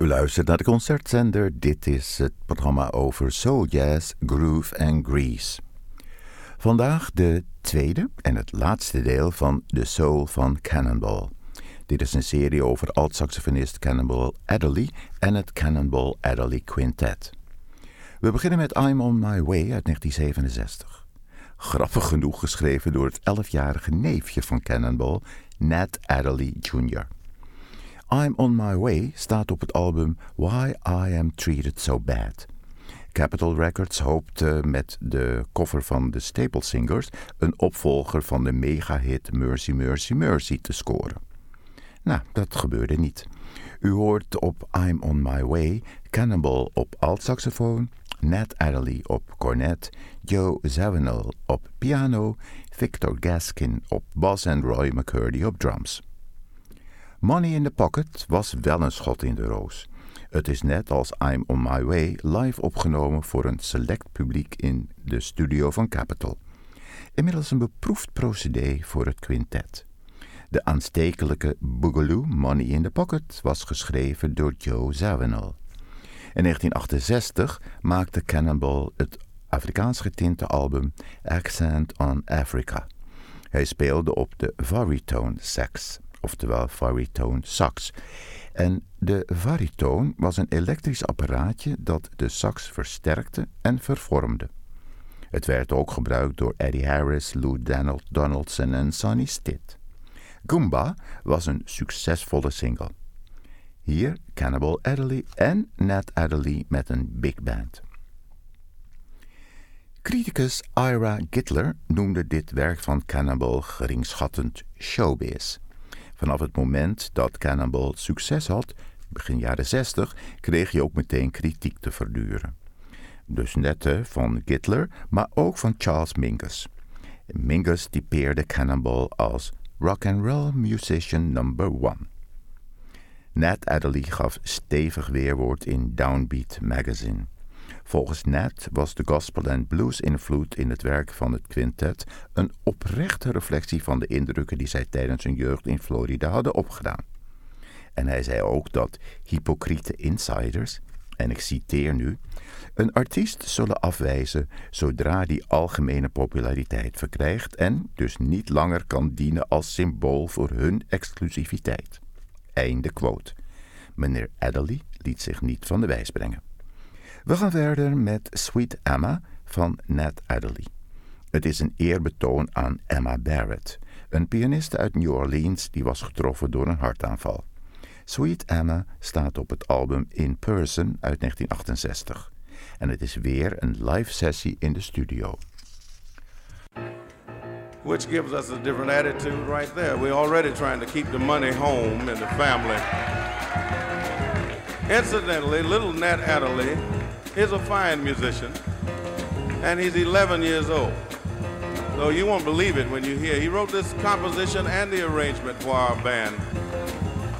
U luistert naar de concertzender. Dit is het programma over soul jazz, groove en grease. Vandaag de tweede en het laatste deel van The Soul van Cannonball. Dit is een serie over alt-saxofonist Cannonball Adderley en het Cannonball Adderley Quintet. We beginnen met I'm on My Way uit 1967. Grappig genoeg geschreven door het 11-jarige neefje van Cannonball, Nat Adderley Jr. I'm on My Way staat op het album Why I Am Treated So Bad. Capitol Records hoopte met de cover van de Staple Singers een opvolger van de megahit Mercy Mercy Mercy te scoren. Nou, dat gebeurde niet. U hoort op I'm on My Way Cannonball op altsaxofoon, Nat Adderley op cornet, Joe Zawinul op piano, Victor Gaskin op bas en Roy McCurdy op drums. Money in the Pocket was wel een schot in de roos. Het is net als I'm on My Way live opgenomen voor een select publiek in de studio van Capitol. Inmiddels een beproefd procedé voor het quintet. De aanstekelijke Boogaloo Money in the Pocket was geschreven door Joe Zawinul. In 1968 maakte Cannonball het Afrikaans getinte album Accent on Africa. Hij speelde op de Varitone sax, oftewel Varitone sax. En de Varitone was een elektrisch apparaatje dat de sax versterkte en vervormde. Het werd ook gebruikt door Eddie Harris, Lou Donaldson en Sonny Stitt. Goomba was een succesvolle single. Hier Cannonball Adderley en Nat Adderley met een big band. Criticus Ira Gitler noemde dit werk van Cannonball geringschattend showbiz. Vanaf het moment dat Cannonball succes had, begin jaren 60, kreeg hij ook meteen kritiek te verduren. Dus net van Gitler, maar ook van Charles Mingus. Mingus typeerde Cannonball als rock and roll musician number 1. Nat Adderley gaf stevig weerwoord in Downbeat magazine. Volgens Nat was de gospel en blues invloed in het werk van het quintet een oprechte reflectie van de indrukken die zij tijdens hun jeugd in Florida hadden opgedaan. En hij zei ook dat hypocriete insiders, en ik citeer nu, een artiest zullen afwijzen zodra die algemene populariteit verkrijgt en dus niet langer kan dienen als symbool voor hun exclusiviteit. Einde quote. Meneer Adderley liet zich niet van de wijs brengen. We gaan verder met Sweet Emma van Nat Adderley. Het is een eerbetoon aan Emma Barrett, een pianiste uit New Orleans die was getroffen door een hartaanval. Sweet Emma staat op het album In Person uit 1968. En het is weer een live sessie in de studio. Which gives us a different attitude right there. We're already trying to keep the money home in the family. Incidentally, little Nat Adderley is a fine musician, and he's 11 years old. So you won't believe it when you hear. He wrote this composition and the arrangement for our band